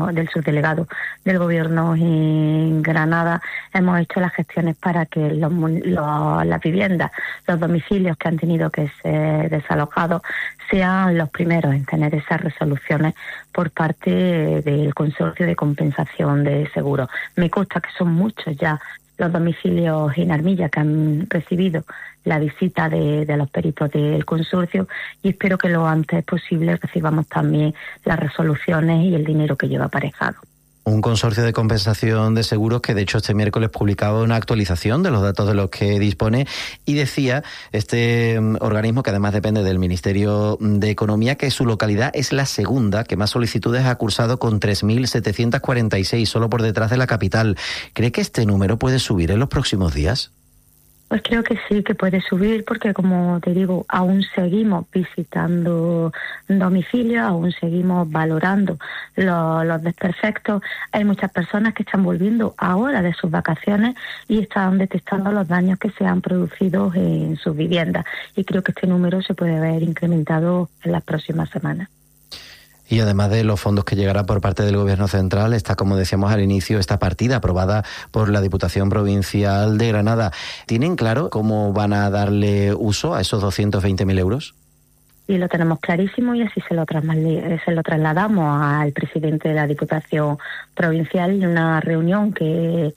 del subdelegado del Gobierno en Granada, hemos hecho las gestiones para que las viviendas, los domicilios que han tenido que ser desalojados, sean los primeros en tener esas resoluciones por parte del Consorcio de Compensación de Seguros. Me consta que son muchos ya los domicilios en Armilla que han recibido la visita de los peritos del consorcio, y espero que lo antes posible recibamos también las resoluciones y el dinero que lleva aparejado. Un consorcio de compensación de seguros que de hecho este miércoles publicaba una actualización de los datos de los que dispone, y decía este organismo, que además depende del Ministerio de Economía, que su localidad es la segunda que más solicitudes ha cursado, con 3.746, solo por detrás de la capital. ¿Cree que este número puede subir en los próximos días? Pues creo que sí, que puede subir, porque como te digo, aún seguimos visitando domicilios, aún seguimos valorando los desperfectos. Hay muchas personas que están volviendo ahora de sus vacaciones y están detectando los daños que se han producido en sus viviendas, y creo que este número se puede ver incrementado en las próximas semanas. Y además de los fondos que llegará por parte del Gobierno central, está, como decíamos al inicio, esta partida aprobada por la Diputación Provincial de Granada. ¿Tienen claro cómo van a darle uso a esos 220.000 euros? Y lo tenemos clarísimo, y así se lo trasladamos al presidente de la Diputación Provincial en una reunión que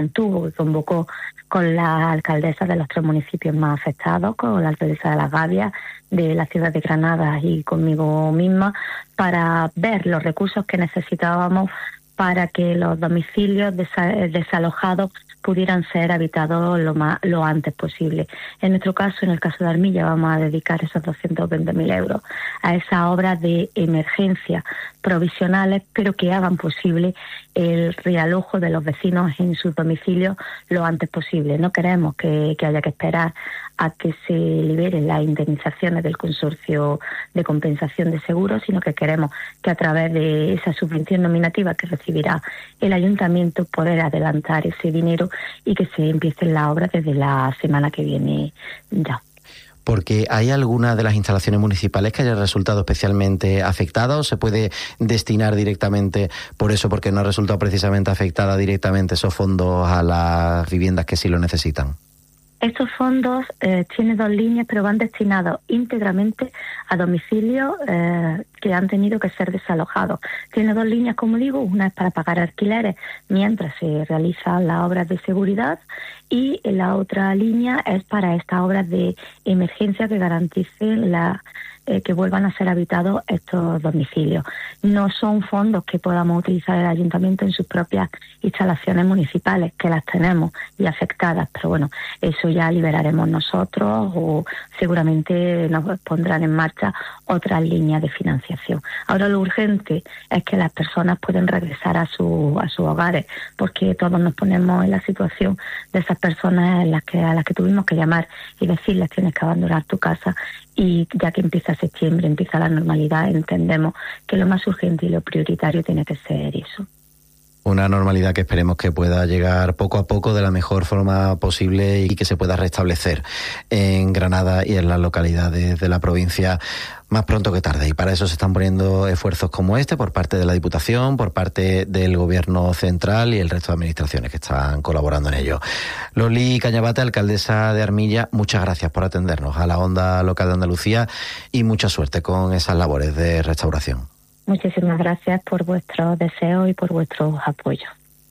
convocó con la alcaldesa de los 3 municipios más afectados, con la alcaldesa de Las Gavias, de la ciudad de Granada, y conmigo misma, para ver los recursos que necesitábamos para que los domicilios desalojados pudieran ser habitados lo antes posible. En nuestro caso, en el caso de Armilla, vamos a dedicar esos 220.000 euros a esas obras de emergencia provisionales, pero que hagan posible el realojo de los vecinos en sus domicilios lo antes posible. No queremos que haya que esperar a que se liberen las indemnizaciones del Consorcio de Compensación de Seguros, sino que queremos que a través de esa subvención nominativa que recibirá el Ayuntamiento poder adelantar ese dinero y que se empiecen las obras desde la semana que viene ya. Porque ¿hay alguna de las instalaciones municipales que haya resultado especialmente afectada, o se puede destinar directamente por eso, porque no ha resultado precisamente afectada directamente esos fondos a las viviendas que sí lo necesitan? Estos fondos tienen 2 líneas, pero van destinados íntegramente a domicilios que han tenido que ser desalojados. Tiene 2 líneas, como digo, una es para pagar alquileres mientras se realizan las obras de seguridad, y la otra línea es para estas obras de emergencia que garanticen que vuelvan a ser habitados estos domicilios. No son fondos que podamos utilizar el Ayuntamiento en sus propias instalaciones municipales, que las tenemos y afectadas, pero bueno, eso ya liberaremos nosotros, o seguramente nos pondrán en marcha otras líneas de financiación. Ahora lo urgente es que las personas puedan regresar a sus hogares, porque todos nos ponemos en la situación de esas personas a las que tuvimos que llamar y decirles: tienes que abandonar tu casa. Y ya que empieza septiembre, empieza la normalidad, entendemos que lo más urgente y lo prioritario tiene que ser eso. Una normalidad que esperemos que pueda llegar poco a poco de la mejor forma posible y que se pueda restablecer en Granada y en las localidades de la provincia más pronto que tarde. Y para eso se están poniendo esfuerzos como este por parte de la Diputación, por parte del Gobierno central y el resto de administraciones que están colaborando en ello. Loli Cañabate, alcaldesa de Armilla, muchas gracias por atendernos a la Onda Local de Andalucía y mucha suerte con esas labores de restauración. Muchísimas gracias por vuestros deseos y por vuestros apoyos.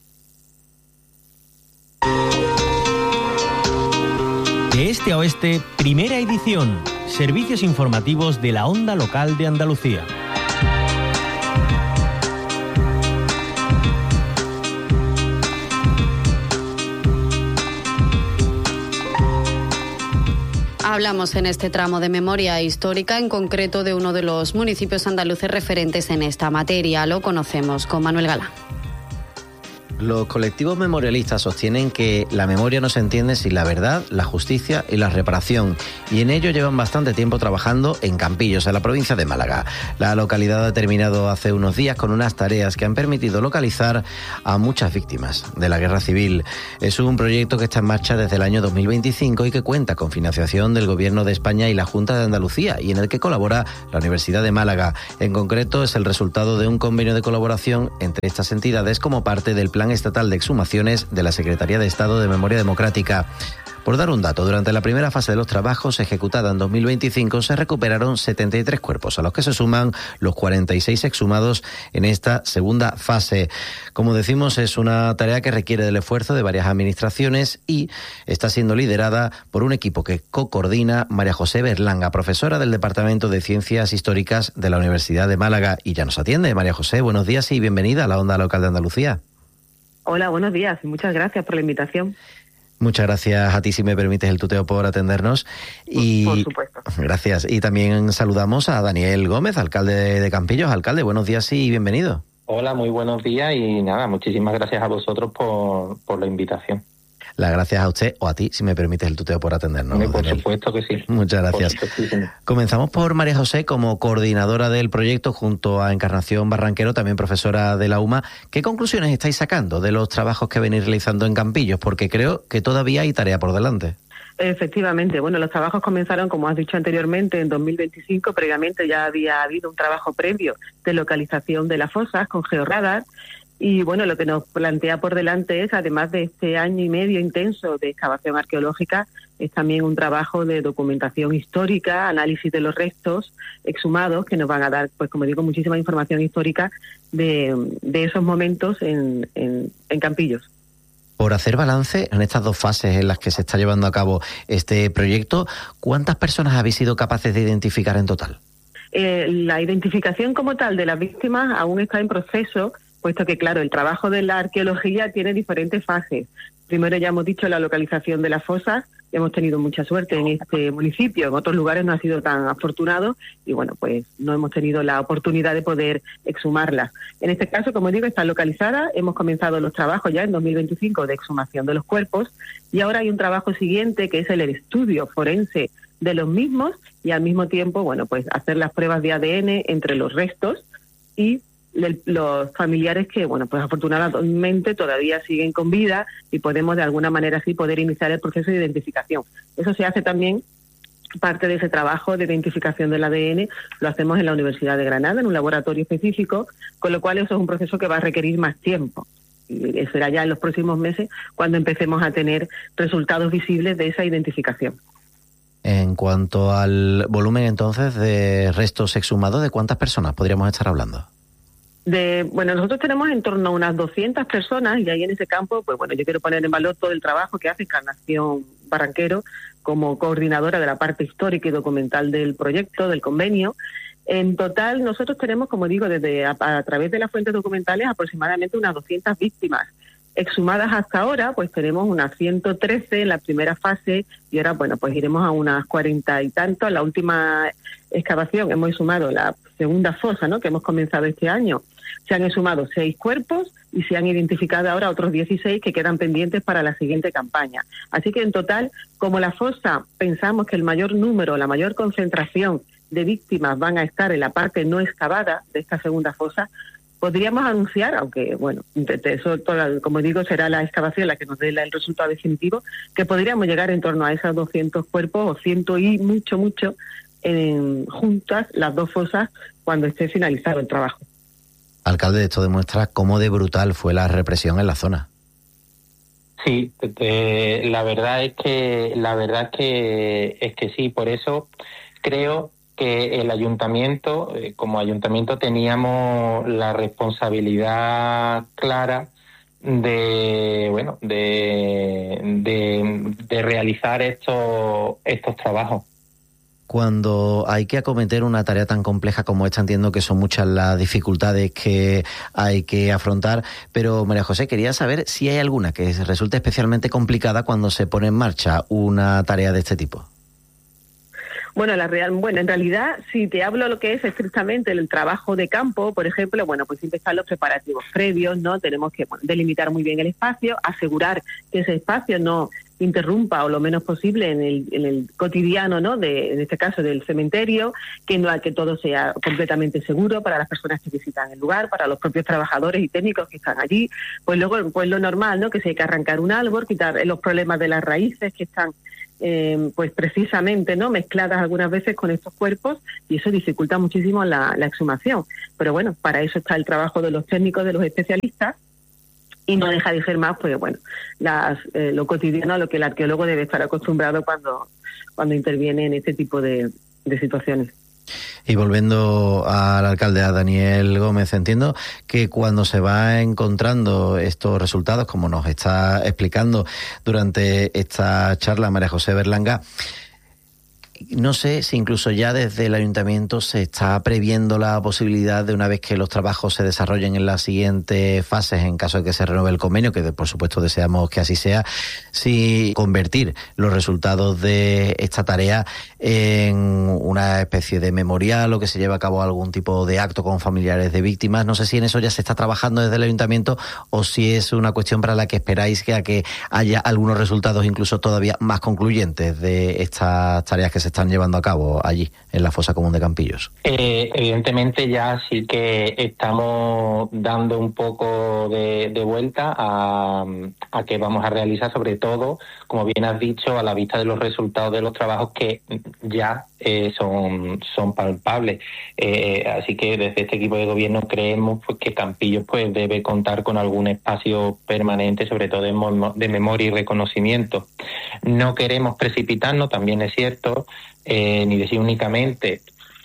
De este a oeste, primera edición. Servicios informativos de la Onda Local de Andalucía. Hablamos en este tramo de memoria histórica, en concreto de uno de los municipios andaluces referentes en esta materia. Lo conocemos con Manuel Galán. Los colectivos memorialistas sostienen que la memoria no se entiende sin la verdad, la justicia y la reparación, y en ello llevan bastante tiempo trabajando en Campillos, en la provincia de Málaga. La localidad ha terminado hace unos días con unas tareas que han permitido localizar a muchas víctimas de la guerra civil. Es un proyecto que está en marcha desde el año 2025 y que cuenta con financiación del Gobierno de España y la Junta de Andalucía, y en el que colabora la Universidad de Málaga. En concreto, es el resultado de un convenio de colaboración entre estas entidades como parte del Plan Estatal de Exhumaciones de la Secretaría de Estado de Memoria Democrática. Por dar un dato, durante la primera fase de los trabajos, ejecutada en 2025, se recuperaron 73 cuerpos, a los que se suman los 46 exhumados en esta segunda fase. Como decimos, es una tarea que requiere del esfuerzo de varias administraciones y está siendo liderada por un equipo que co-coordina María José Berlanga, profesora del Departamento de Ciencias Históricas de la Universidad de Málaga. Y ya nos atiende. María José, buenos días y bienvenida a la Onda Local de Andalucía. Hola, buenos días. Muchas gracias por la invitación. Muchas gracias a ti, si me permites el tuteo, por atendernos. Y por supuesto. Gracias. Y también saludamos a Daniel Gómez, alcalde de Campillos. Alcalde, buenos días y bienvenido. Hola, muy buenos días y nada, muchísimas gracias a vosotros por la invitación. Las gracias a usted, o a ti, si me permites el tuteo, por atendernos. Por Daniel. supuesto que sí. Muchas gracias. Comenzamos por María José, como coordinadora del proyecto, junto a Encarnación Barranquero, también profesora de la UMA. ¿Qué conclusiones estáis sacando de los trabajos que venís realizando en Campillos? Porque creo que todavía hay tarea por delante. Efectivamente. Bueno, los trabajos comenzaron, como has dicho anteriormente, en 2025. Previamente ya había habido un trabajo previo de localización de las fosas con georradar. Y bueno, lo que nos plantea por delante es, además de este año y medio intenso de excavación arqueológica, es también un trabajo de documentación histórica, análisis de los restos exhumados, que nos van a dar, pues como digo, muchísima información histórica de esos momentos en Campillos. Por hacer balance en estas dos fases en las que se está llevando a cabo este proyecto, ¿cuántas personas habéis sido capaces de identificar en total? La identificación como tal de las víctimas aún está en proceso, puesto que, claro, el trabajo de la arqueología tiene diferentes fases. Primero, ya hemos dicho, la localización de las fosas. Hemos tenido mucha suerte en este municipio, en otros lugares no ha sido tan afortunado y, bueno, pues no hemos tenido la oportunidad de poder exhumarlas. En este caso, como digo, está localizada. Hemos comenzado los trabajos ya en 2025 de exhumación de los cuerpos y ahora hay un trabajo siguiente que es el estudio forense de los mismos y, al mismo tiempo, bueno, pues hacer las pruebas de ADN entre los restos y los familiares que, bueno, pues afortunadamente todavía siguen con vida y podemos de alguna manera así poder iniciar el proceso de identificación. Eso se hace también, parte de ese trabajo de identificación del ADN, lo hacemos en la Universidad de Granada, en un laboratorio específico, con lo cual eso es un proceso que va a requerir más tiempo. Y será ya en los próximos meses cuando empecemos a tener resultados visibles de esa identificación. En cuanto al volumen, entonces, de restos exhumados, ¿de cuántas personas podríamos estar hablando? Bueno, nosotros tenemos en torno a unas 200 personas y ahí en ese campo, pues bueno, yo quiero poner en valor todo el trabajo que hace Encarnación Barranquero como coordinadora de la parte histórica y documental del proyecto, del convenio. En total, nosotros tenemos, como digo, desde a través de las fuentes documentales aproximadamente unas 200 víctimas. Exhumadas hasta ahora, pues tenemos unas 113 en la primera fase y ahora, bueno, pues iremos a unas 40 y tanto. En la última excavación hemos exhumado la segunda fosa, ¿no?, que hemos comenzado este año. Se han exhumado 6 cuerpos y se han identificado ahora otros 16 que quedan pendientes para la siguiente campaña. Así que en total, como la fosa pensamos que el mayor número, la mayor concentración de víctimas van a estar en la parte no excavada de esta segunda fosa, podríamos anunciar, aunque bueno, eso, como digo, será la excavación la que nos dé el resultado definitivo, que podríamos llegar en torno a esos 200 cuerpos o 100 y mucho, juntas las dos fosas cuando esté finalizado el trabajo. Alcalde, esto demuestra cómo de brutal fue la represión en la zona. Sí, la verdad es que sí, por eso creo que el ayuntamiento, como ayuntamiento, teníamos la responsabilidad clara de realizar estos trabajos. Cuando hay que acometer una tarea tan compleja como esta, entiendo que son muchas las dificultades que hay que afrontar, pero María José, quería saber si hay alguna que resulte especialmente complicada cuando se pone en marcha una tarea de este tipo. Bueno, en realidad, si te hablo lo que es estrictamente el trabajo de campo, por ejemplo, bueno, pues siempre están los preparativos previos, ¿no? Tenemos que delimitar muy bien el espacio, asegurar que ese espacio no interrumpa o lo menos posible en el cotidiano, ¿no? En este caso del cementerio, que todo sea completamente seguro para las personas que visitan el lugar, para los propios trabajadores y técnicos que están allí. Pues luego, pues lo normal, ¿no? Que si hay que arrancar un árbol, quitar los problemas de las raíces que están pues precisamente, ¿no? Mezcladas algunas veces con estos cuerpos, y eso dificulta muchísimo la exhumación. Pero bueno, para eso está el trabajo de los técnicos, de los especialistas, y no deja de ser más, pues bueno, lo cotidiano a lo que el arqueólogo debe estar acostumbrado cuando interviene en este tipo de situaciones. Y volviendo al alcalde, a Daniel Gómez, entiendo que cuando se va encontrando estos resultados, como nos está explicando durante esta charla María José Berlanga, no sé si incluso ya desde el ayuntamiento se está previendo la posibilidad de, una vez que los trabajos se desarrollen en las siguientes fases, en caso de que se renueve el convenio, que por supuesto deseamos que así sea, si convertir los resultados de esta tarea en una especie de memorial o que se lleve a cabo algún tipo de acto con familiares de víctimas. No sé si en eso ya se está trabajando desde el ayuntamiento o si es una cuestión para la que esperáis que haya algunos resultados incluso todavía más concluyentes de estas tareas que se están llevando a cabo allí en la fosa común de Campillos. Evidentemente ya sí que estamos dando un poco de vuelta a que vamos a realizar, sobre todo, como bien has dicho, a la vista de los resultados de los trabajos que ya son palpables. Así que desde este equipo de gobierno creemos pues, que Campillos pues debe contar con algún espacio permanente, sobre todo de memoria y reconocimiento. No queremos precipitarnos, también es cierto, ni decir únicamente.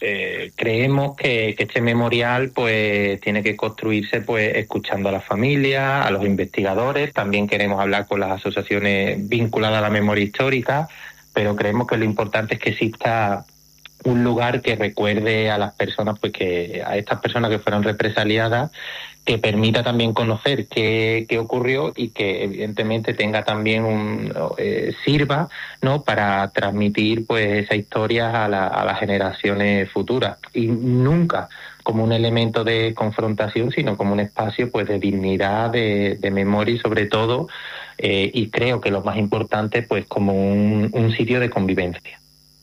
Creemos que este memorial pues tiene que construirse pues escuchando a las familias, a los investigadores. También queremos hablar con las asociaciones vinculadas a la memoria histórica, pero creemos que lo importante es que exista un lugar que recuerde a las personas, pues a estas personas que fueron represaliadas, que permita también conocer qué ocurrió y que evidentemente tenga también sirva, ¿no?, para transmitir pues esa historia a las generaciones futuras, y nunca como un elemento de confrontación, sino como un espacio pues de dignidad, de memoria y sobre todo, y creo que lo más importante, pues como un sitio de convivencia.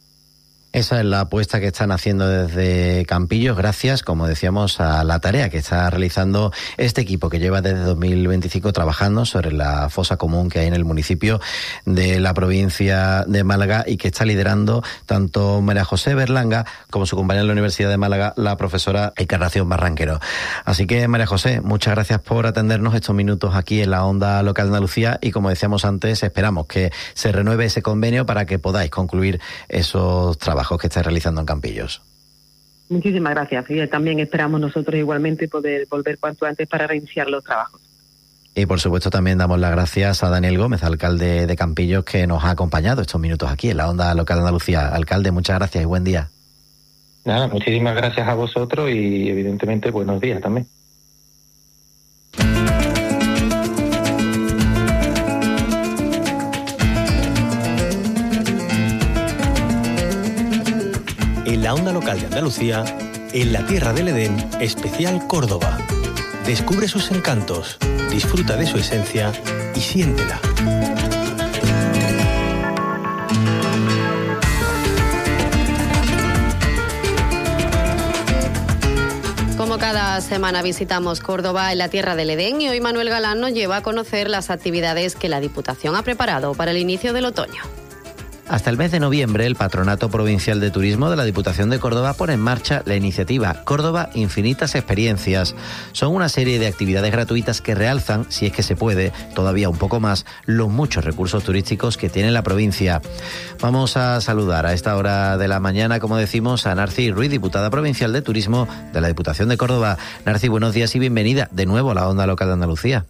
Esa es la apuesta que están haciendo desde Campillos, gracias, como decíamos, a la tarea que está realizando este equipo que lleva desde 2025 trabajando sobre la fosa común que hay en el municipio de la provincia de Málaga y que está liderando tanto María José Berlanga como su compañera en la Universidad de Málaga, la profesora Encarnación Barranquero. Así que, María José, muchas gracias por atendernos estos minutos aquí en la Onda Local de Andalucía y, como decíamos antes, esperamos que se renueve ese convenio para que podáis concluir esos trabajos que estáis realizando en Campillos. Muchísimas gracias. Y también esperamos nosotros igualmente poder volver cuanto antes para reiniciar los trabajos. Y por supuesto también damos las gracias a Daniel Gómez, alcalde de Campillos, que nos ha acompañado estos minutos aquí en la Onda Local de Andalucía. Alcalde, muchas gracias y buen día. Nada, muchísimas gracias a vosotros y evidentemente buenos días también. En la Onda Local de Andalucía, en la Tierra del Edén, especial Córdoba. Descubre sus encantos, disfruta de su esencia y siéntela. Como cada semana visitamos Córdoba en la Tierra del Edén y hoy Manuel Galán nos lleva a conocer las actividades que la Diputación ha preparado para el inicio del otoño. Hasta el mes de noviembre, el Patronato Provincial de Turismo de la Diputación de Córdoba pone en marcha la iniciativa Córdoba Infinitas Experiencias. Son una serie de actividades gratuitas que realzan, si es que se puede, todavía un poco más, los muchos recursos turísticos que tiene la provincia. Vamos a saludar a esta hora de la mañana, como decimos, a Narci Ruiz, diputada provincial de Turismo de la Diputación de Córdoba. Narci, buenos días y bienvenida de nuevo a la Onda Local de Andalucía.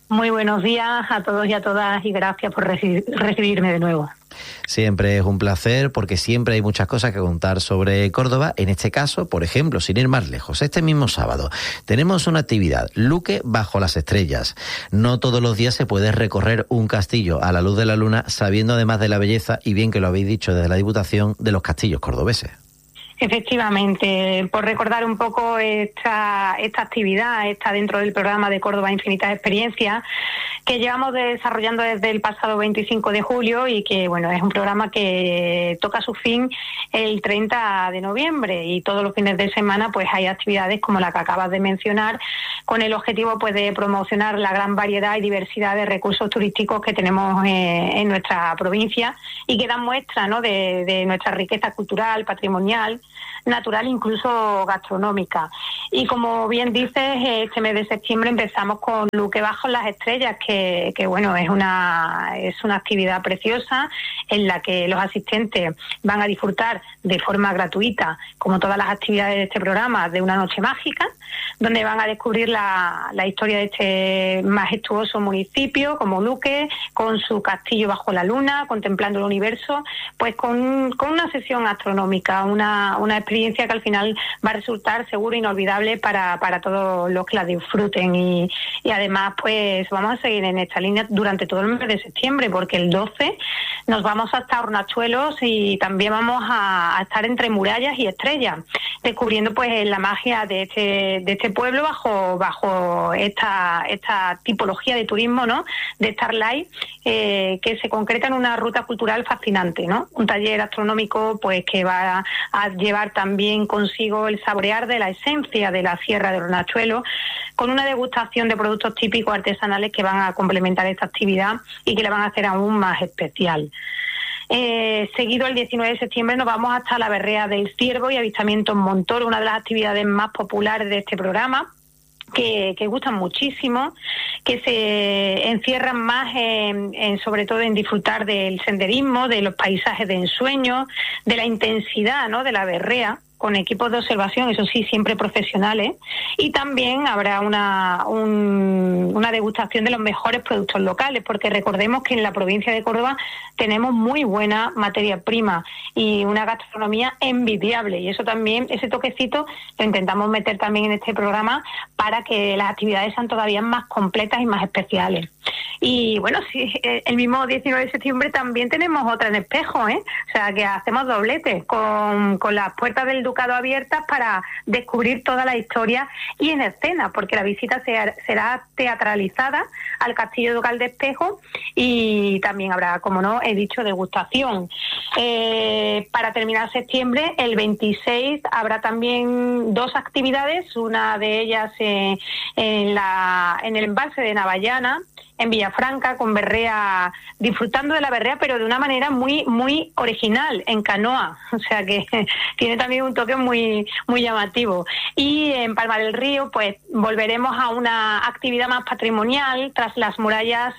Muy buenos días a todos y a todas y gracias por recibirme de nuevo. Siempre es un placer porque siempre hay muchas cosas que contar sobre Córdoba. En este caso, por ejemplo, sin ir más lejos, este mismo sábado tenemos una actividad, Luque bajo las estrellas. No todos los días se puede recorrer un castillo a la luz de la luna, sabiendo además de la belleza, y bien que lo habéis dicho desde la Diputación, de los castillos cordobeses. Efectivamente, por recordar un poco esta actividad, está dentro del programa de Córdoba Infinitas Experiencias, que llevamos desarrollando desde el pasado 25 de julio y que, bueno, es un programa que toca su fin el 30 de noviembre y todos los fines de semana pues hay actividades como la que acabas de mencionar, con el objetivo pues de promocionar la gran variedad y diversidad de recursos turísticos que tenemos en nuestra provincia y que dan muestra, ¿no?, de nuestra riqueza cultural, patrimonial, natural, incluso gastronómica. Y como bien dices, este mes de septiembre empezamos con Luque bajo las estrellas, que bueno, es una actividad preciosa en la que los asistentes van a disfrutar de forma gratuita, como todas las actividades de este programa, de una noche mágica, donde van a descubrir la historia de este majestuoso municipio como Luque, con su castillo bajo la luna, contemplando el universo, pues con una sesión astronómica, una experiencia que al final va a resultar seguro e inolvidable para todos los que la disfruten y además pues vamos a seguir en esta línea durante todo el mes de septiembre, porque el 12 nos vamos hasta Hornachuelos y también vamos a estar entre murallas y estrellas, descubriendo pues la magia de este pueblo bajo esta tipología de turismo, ¿no?, de Starlight, que se concreta en una ruta cultural fascinante, ¿no? Un taller astronómico pues que va a llevar también consigo el saborear de la esencia de la Sierra de Hornachuelos, con una degustación de productos típicos artesanales que van a complementar esta actividad y que la van a hacer aún más especial. Seguido el 19 de septiembre nos vamos hasta la Berrea del Ciervo y avistamiento en Montoro, una de las actividades más populares de este programa, que gustan muchísimo, que se encierran más sobre todo en disfrutar del senderismo, de los paisajes de ensueño, de la intensidad, ¿no?, de la berrea, con equipos de observación, eso sí, siempre profesionales, y también habrá una degustación de los mejores productos locales, porque recordemos que en la provincia de Córdoba tenemos muy buena materia prima y una gastronomía envidiable, y eso también, ese toquecito, lo intentamos meter también en este programa para que las actividades sean todavía más completas y más especiales. Y bueno, sí, el mismo 19 de septiembre también tenemos otra en Espejo, o sea que hacemos doblete con las puertas del Ducado abiertas para descubrir toda la historia y en escena, porque la visita será teatralizada al Castillo Ducal de Espejo y también habrá, como no, he dicho, degustación. Para terminar septiembre, el 26, habrá también dos actividades, una de ellas en el embalse de Navallana, en Villafranca, con berrea, disfrutando de la berrea, pero de una manera muy muy original, en canoa, o sea que tiene también un toque muy muy llamativo. Y en Palma del Río, pues volveremos a una actividad más patrimonial, tras las murallas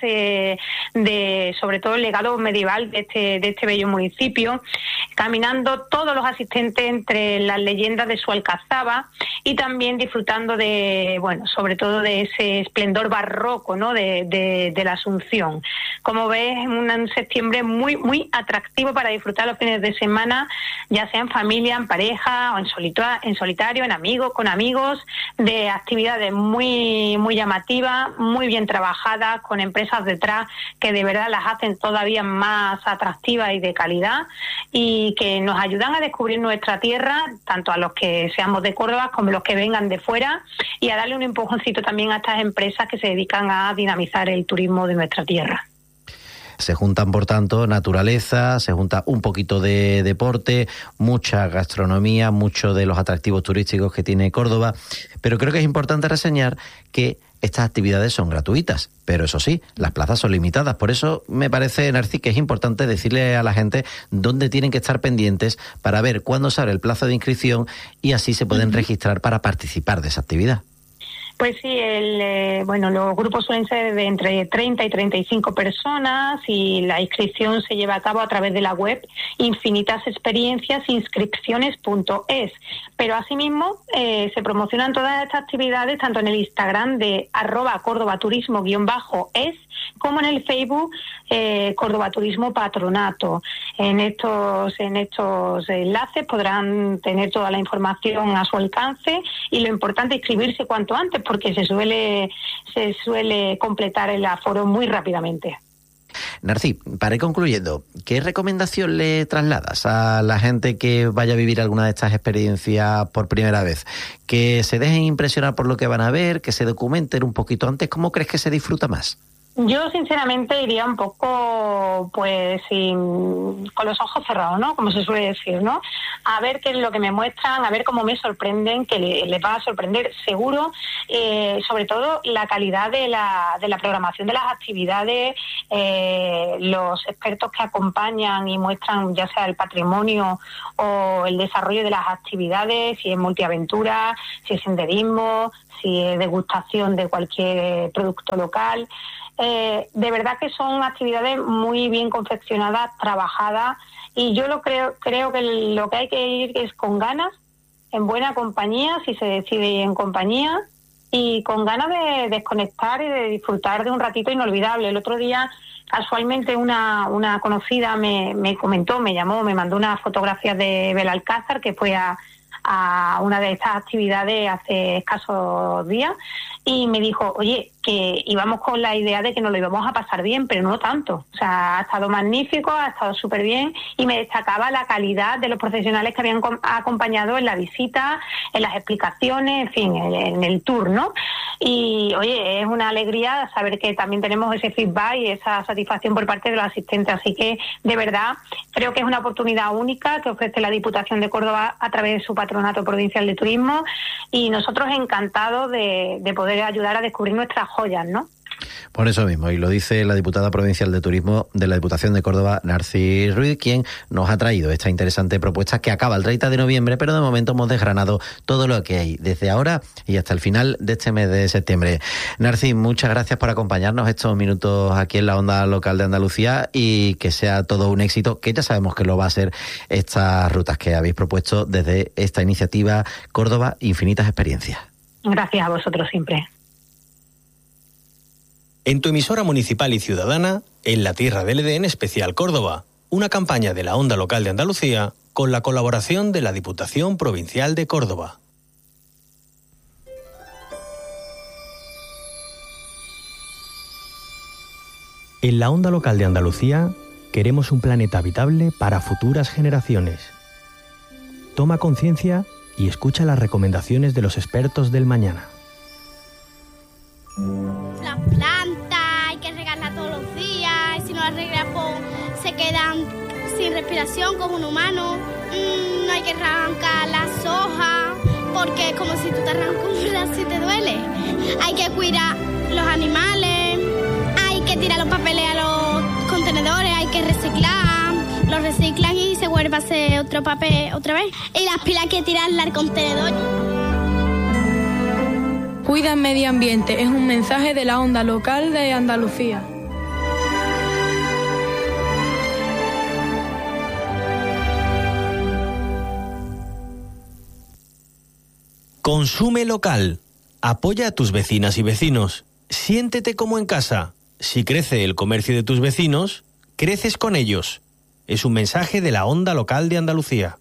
de sobre todo el legado medieval de este bello municipio, caminando todos los asistentes entre las leyendas de su alcazaba y también disfrutando de, bueno, sobre todo de ese esplendor barroco, ¿no?, de la Asunción. Como ves, es un septiembre muy muy atractivo para disfrutar los fines de semana, ya sea en familia, en pareja o en solitario, con amigos, de actividades muy muy llamativas, muy bien trabajadas, con empresas detrás que de verdad las hacen todavía más atractivas y de calidad y que nos ayudan a descubrir nuestra tierra, tanto a los que seamos de Córdoba como los que vengan de fuera, y a darle un empujoncito también a estas empresas que se dedican a dinamizar el turismo de nuestra tierra. Se juntan, por tanto, naturaleza, se junta un poquito de deporte, mucha gastronomía, muchos de los atractivos turísticos que tiene Córdoba, pero creo que es importante reseñar que estas actividades son gratuitas, pero eso sí, las plazas son limitadas. Por eso me parece, Narci, que es importante decirle a la gente dónde tienen que estar pendientes para ver cuándo se abre el plazo de inscripción y así se pueden registrar para participar de esa actividad. Pues sí, los grupos suelen ser de entre 30 y 35 personas y la inscripción se lleva a cabo a través de la web infinitasexperienciasinscripciones.es. Pero asimismo se promocionan todas estas actividades tanto en el Instagram de @cordobaturismo_es como en el Facebook Córdoba Turismo Patronato. En estos enlaces podrán tener toda la información a su alcance y lo importante es inscribirse cuanto antes porque se suele completar el aforo muy rápidamente. Narcí, para ir concluyendo, ¿qué recomendación le trasladas a la gente que vaya a vivir alguna de estas experiencias por primera vez? ¿Que se dejen impresionar por lo que van a ver, que se documenten un poquito antes? ¿Cómo crees que se disfruta más? Yo sinceramente iría un poco con los ojos cerrados, ¿no? Como se suele decir, ¿no? A ver qué es lo que me muestran, a ver cómo me sorprenden, que les va a sorprender seguro, sobre todo la calidad de la programación de las actividades, los expertos que acompañan y muestran ya sea el patrimonio o el desarrollo de las actividades, si es multiaventura, si es senderismo, si es degustación de cualquier producto local. De verdad que son actividades muy bien confeccionadas, trabajadas, y yo creo que lo que hay que ir es con ganas, en buena compañía, si se decide en compañía, y con ganas de desconectar y de disfrutar de un ratito inolvidable. El otro día, casualmente, una conocida me llamó, me mandó unas fotografías de Belalcázar, que fue a una de estas actividades hace escasos días, y me dijo, oye, que íbamos con la idea de que nos lo íbamos a pasar bien, pero no tanto. O sea, ha estado magnífico, ha estado súper bien, y me destacaba la calidad de los profesionales que habían acompañado en la visita, en las explicaciones, en fin, en el tour, ¿no? Y, oye, es una alegría saber que también tenemos ese feedback y esa satisfacción por parte de los asistentes. Así que, de verdad, creo que es una oportunidad única que ofrece la Diputación de Córdoba a través de su Patronato Provincial de Turismo, y nosotros encantados de poder ayudar a descubrir nuestras joyas, ¿no? Por eso mismo, y lo dice la diputada provincial de Turismo de la Diputación de Córdoba, Narcí Ruiz, quien nos ha traído esta interesante propuesta que acaba el 30 de noviembre, pero de momento hemos desgranado todo lo que hay desde ahora y hasta el final de este mes de septiembre. Narcí, muchas gracias por acompañarnos estos minutos aquí en la Onda Local de Andalucía, y que sea todo un éxito, que ya sabemos que lo va a ser, estas rutas que habéis propuesto desde esta iniciativa Córdoba Infinitas Experiencias. Gracias a vosotros siempre. En tu emisora municipal y ciudadana, en la Tierra del Edén Especial Córdoba, una campaña de la Onda Local de Andalucía con la colaboración de la Diputación Provincial de Córdoba. En la Onda Local de Andalucía queremos un planeta habitable para futuras generaciones. Toma conciencia y escucha las recomendaciones de los expertos del mañana. Las plantas hay que regarlas todos los días, y si no las regas se quedan sin respiración como un humano. No hay que arrancar las hojas porque es como si tú te arrancas un brazo y te duele. Hay que cuidar los animales, hay que tirar los papeles a los contenedores, hay que reciclar. Los reciclan y se vuelve a hacer otro papel otra vez. Y las pilas hay que tirarlas al contenedor. Cuida el medio ambiente, es un mensaje de la Onda Local de Andalucía. Consume local. Apoya a tus vecinas y vecinos. Siéntete como en casa. Si crece el comercio de tus vecinos, creces con ellos. Es un mensaje de la Onda Local de Andalucía.